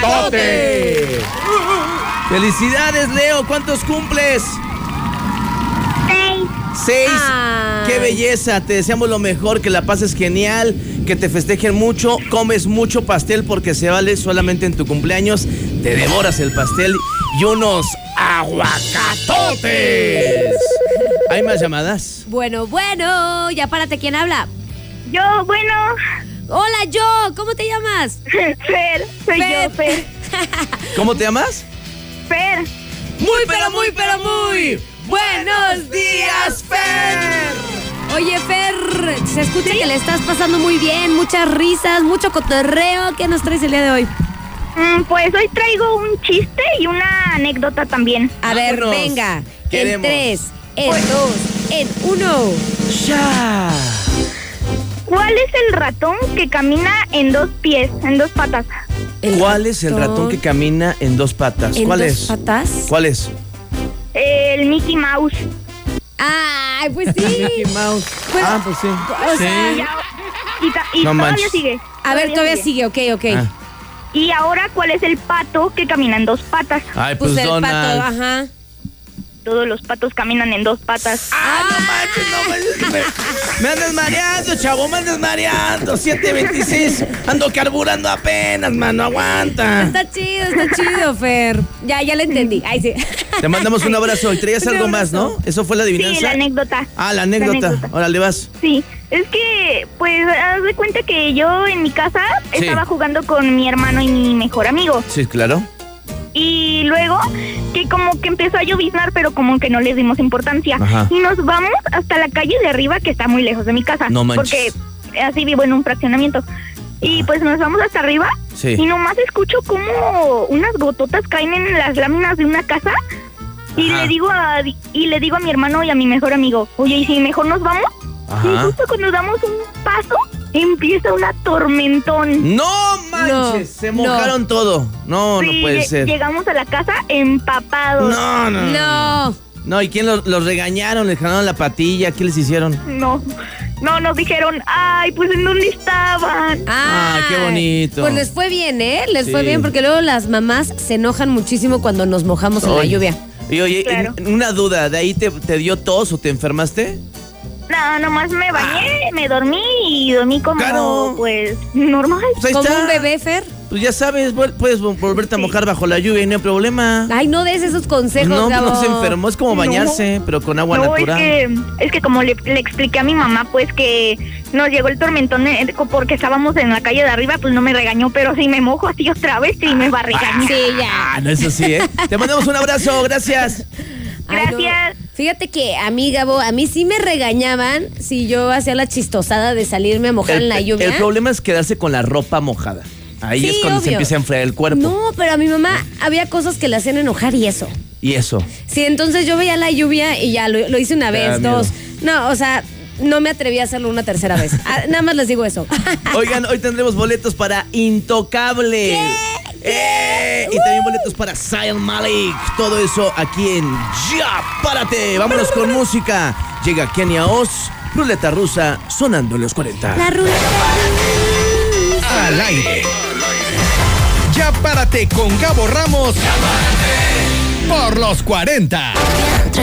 aguacatote. ¡Felicidades, Leo! ¿Cuántos cumples? 6. ¡Qué belleza! Te deseamos lo mejor, que la pases genial, que te festejen mucho, comes mucho pastel porque se vale solamente en tu cumpleaños. Te devoras el pastel y unos aguacatotes. ¿Hay más llamadas? Bueno, ya párate, ¿quién habla? Yo, bueno. Hola, yo, ¿cómo te llamas? Fer, soy yo, Fer. ¿Cómo te llamas? Fer. Muy buenos días, Fer. Oye, Fer, se escucha que le estás pasando muy bien, muchas risas, mucho cotorreo. ¿Qué nos traes el día de hoy? Pues hoy traigo un chiste y una anécdota también. A ver, Vámonos. venga. Queremos. En 3, en 2, en 1. ¡Ya! ¿Cuál es el ratón que camina en 2 pies, en 2 patas? ¿Cuál es el ratón que camina en 2 patas? ¿Cuál ¿En es? 2 patas? ¿Cuál es? El Mickey Mouse. Ay, pues sí. Mickey Mouse. Pues, Pues sí. o sea, Sí. Y No todavía manches. sigue. A ver, todavía sigue, ok. Ah. Y ahora, ¿cuál es el pato que camina en 2 patas? Ay, Pues pues el Donald. pato, ajá. Todos los patos caminan en 2 patas. No manches. Me andas mareando, chavo, me andas mareando. 7:26. Ando carburando apenas, mano, aguanta. Está chido, Fer. Ya le entendí. Ay, sí. Te mandamos un abrazo. Y traías algo más, ¿no? ¿Eso fue la adivinanza? Sí, la anécdota. Ah, la anécdota. Órale, vas. Sí, es que, pues, haz de cuenta que yo en mi casa Sí. estaba jugando con mi hermano y mi mejor amigo. Sí, claro. Y luego, que como que empezó a lloviznar, pero como que no les dimos importancia. Ajá. Y nos vamos hasta la calle de arriba, que está muy lejos de mi casa. No manches. Porque así vivo en un fraccionamiento. Y pues nos vamos hasta arriba. Sí. Y nomás escucho como unas gototas caen en las láminas de una casa. Y Ajá. le digo a mi hermano y a mi mejor amigo, oye, ¿y si mejor nos vamos? Ajá. Y justo cuando damos un paso, empieza una tormentón. ¡No manches! Se mojaron todo. No, Sí, no puede ser. Llegamos a la casa empapados. No. No, ¿y quién los regañaron? ¿Les jalaron la patilla? ¿Qué les hicieron? No, nos dijeron, ay, pues ¿en dónde estaban? Ah, qué bonito. Pues les fue bien, ¿eh? Les Sí. fue bien porque luego las mamás se enojan muchísimo cuando nos mojamos en la Oye. lluvia. Y oye, Claro. una duda, ¿de ahí te dio tos o te enfermaste? No, nomás me bañé, me dormí y dormí como, Claro. pues, normal. Pues ahí ¿Como está. un bebé, Fer? Pues ya sabes, puedes volverte a mojar bajo la lluvia y no hay problema. Ay, no des esos consejos, No, pues Gabo. no se enfermó, es como No. bañarse, pero con agua No, natural. es que como le expliqué a mi mamá, pues que nos llegó el tormentón porque estábamos en la calle de arriba, pues no me regañó, pero si me mojo así otra vez, sí me va a regañar. Sí, ya. Ah, no, eso sí, ¿eh? Te mandamos un abrazo, gracias. Ay, no. Gracias. Fíjate que a mí, Gabo, a mí sí me regañaban si yo hacía la chistosada de salirme a mojar en la lluvia. El problema es quedarse con la ropa mojada. Ahí Sí, es cuando se obvio. empieza a enfriar el cuerpo. No, pero a mi mamá había cosas que le hacían enojar y eso. Y eso. Sí, entonces yo veía la lluvia y ya lo hice una Te da vez, miedo. 2. No, o sea, no me atreví a hacerlo una tercera vez. Nada más les digo eso. Oigan, hoy tendremos boletos para Intocable. Y también boletos para Zion Malik. Todo eso aquí en Ya Párate. Vámonos con música. Llega Kenia Oz, Ruleta Rusa, sonando en los 40. La ruleta. Al aire. Ya párate con Gabo Ramos. Por los 40.